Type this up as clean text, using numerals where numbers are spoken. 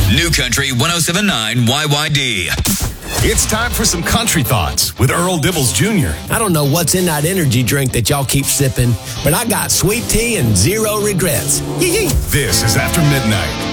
New Country 107.9 YYD. It's time for some country thoughts with Earl Dibbles Jr. I don't know what's in that energy drink that y'all keep sipping, but I got sweet tea and zero regrets. Yee-yee. This is After Midnight.